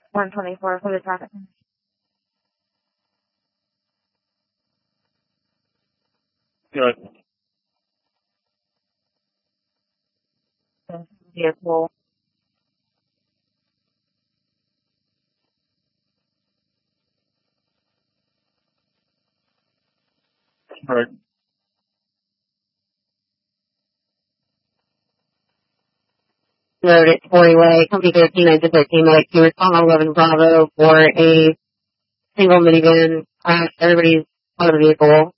124 for the traffic. Good. Vehicle. Right. Road at Quarryway, Company 13, Engine 13, Medic 2, respond on 11 Bravo for a single minivan. Everybody's out of the vehicle.